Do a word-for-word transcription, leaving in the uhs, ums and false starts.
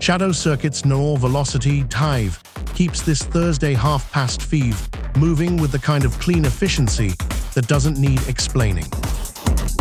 Shadow Circuit's Noor Velocity Tive keeps this Thursday half-past F I V moving with the kind of clean efficiency that doesn't need explaining.